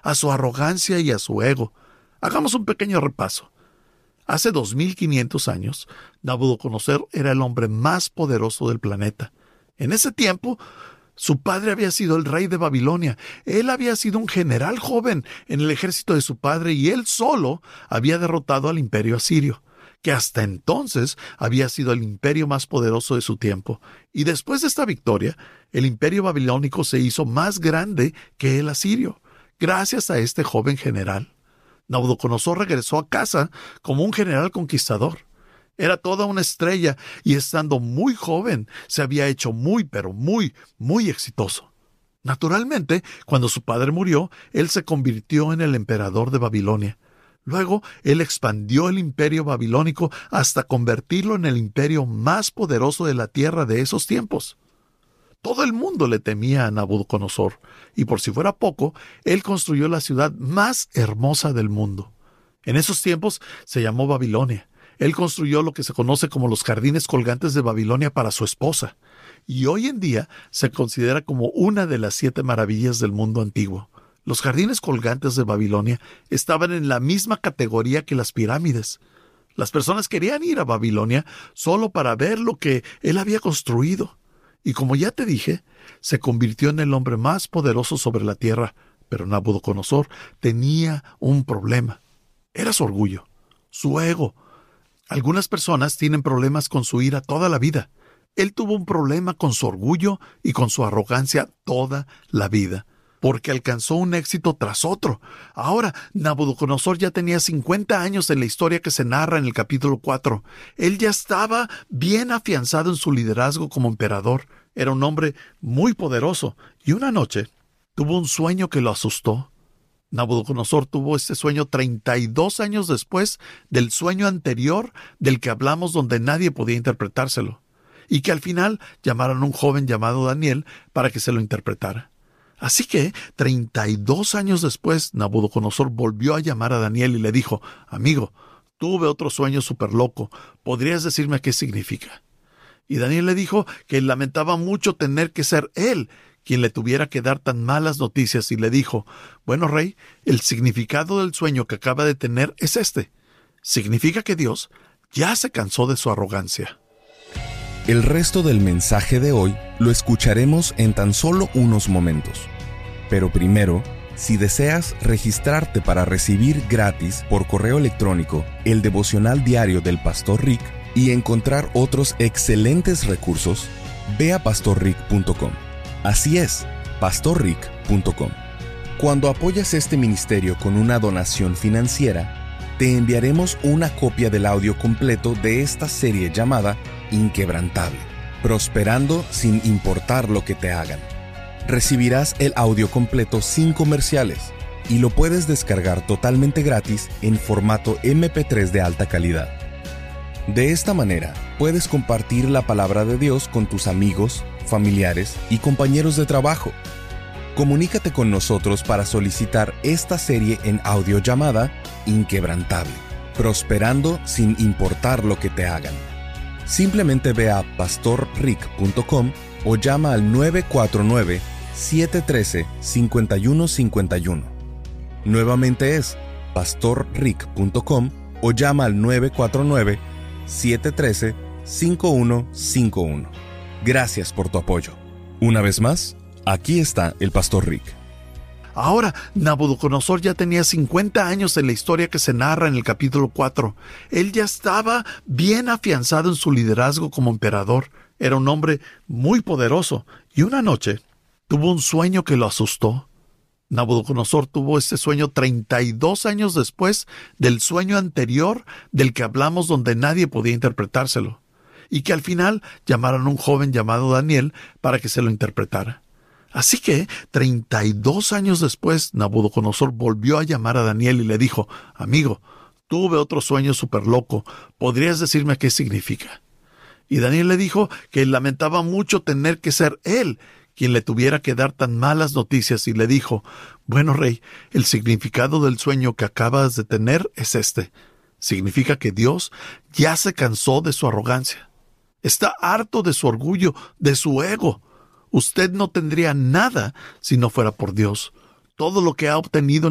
a su arrogancia y a su ego. Hagamos un pequeño repaso. Hace 2500 años, Nabucodonosor era el hombre más poderoso del planeta. En ese tiempo, su padre había sido el rey de Babilonia. Él había sido un general joven en el ejército de su padre y él solo había derrotado al imperio asirio, que hasta entonces había sido el imperio más poderoso de su tiempo. Y después de esta victoria, el imperio babilónico se hizo más grande que el asirio, gracias a este joven general. Nabucodonosor regresó a casa como un general conquistador. Era toda una estrella y estando muy joven se había hecho muy exitoso. Naturalmente, cuando su padre murió, él se convirtió en el emperador de Babilonia. Luego, él expandió el imperio babilónico hasta convertirlo en el imperio más poderoso de la tierra de esos tiempos. Todo el mundo le temía a Nabucodonosor, y por si fuera poco, él construyó la ciudad más hermosa del mundo. En esos tiempos se llamó Babilonia. Él construyó lo que se conoce como los jardines colgantes de Babilonia para su esposa, y hoy en día se considera como una de las 7 maravillas del mundo antiguo. Los jardines colgantes de Babilonia estaban en la misma categoría que las pirámides. Las personas querían ir a Babilonia solo para ver lo que él había construido. Y como ya te dije, se convirtió en el hombre más poderoso sobre la tierra. Pero Nabucodonosor tenía un problema. Era su orgullo, su ego. Algunas personas tienen problemas con su ira toda la vida. Él tuvo un problema con su orgullo y con su arrogancia toda la vida, porque alcanzó un éxito tras otro. Ahora, Nabucodonosor ya tenía 50 años en la historia que se narra en el capítulo 4. Él ya estaba bien afianzado en su liderazgo como emperador. Era un hombre muy poderoso. Y una noche tuvo un sueño que lo asustó. Nabucodonosor tuvo este sueño 32 años después del sueño anterior del que hablamos, donde nadie podía interpretárselo. Y que al final llamaron a un joven llamado Daniel para que se lo interpretara. Así que, 32 años después, Nabucodonosor volvió a llamar a Daniel y le dijo: amigo, tuve otro sueño súper loco. ¿Podrías decirme qué significa? Y Daniel le dijo que lamentaba mucho tener que ser él quien le tuviera que dar tan malas noticias, y le dijo: bueno, rey, el significado del sueño que acaba de tener es este. Significa que Dios ya se cansó de su arrogancia. El resto del mensaje de hoy lo escucharemos en tan solo unos momentos. Pero primero, si deseas registrarte para recibir gratis por correo electrónico el devocional diario del Pastor Rick y encontrar otros excelentes recursos, ve a pastorrick.com. Así es, pastorrick.com. Cuando apoyas este ministerio con una donación financiera, te enviaremos una copia del audio completo de esta serie llamada Inquebrantable, prosperando sin importar lo que te hagan. Recibirás el audio completo sin comerciales y lo puedes descargar totalmente gratis en formato MP3 de alta calidad. De esta manera, puedes compartir la palabra de Dios con tus amigos, familiares y compañeros de trabajo. Comunícate con nosotros para solicitar esta serie en audio llamada Inquebrantable, prosperando sin importar lo que te hagan. Simplemente ve a pastorrick.com o llama al 949-713-5151. Nuevamente es pastorrick.com o llama al 949-713-5151. Gracias por tu apoyo. Una vez más, aquí está el Pastor Rick. Ahora, Nabucodonosor ya tenía 50 años en la historia que se narra en el capítulo 4. Él ya estaba bien afianzado en su liderazgo como emperador. Era un hombre muy poderoso. Y una noche tuvo un sueño que lo asustó. Nabucodonosor tuvo este sueño 32 años después del sueño anterior del que hablamos, donde nadie podía interpretárselo. Y que al final llamaron a un joven llamado Daniel para que se lo interpretara. Así que, 32 años después, Nabucodonosor volvió a llamar a Daniel y le dijo: amigo, tuve otro sueño súper loco. ¿Podrías decirme qué significa? Y Daniel le dijo que lamentaba mucho tener que ser él quien le tuviera que dar tan malas noticias, y le dijo: bueno, rey, el significado del sueño que acabas de tener es este. Significa que Dios ya se cansó de su arrogancia. Está harto de su orgullo, de su ego. Usted no tendría nada si no fuera por Dios. Todo lo que ha obtenido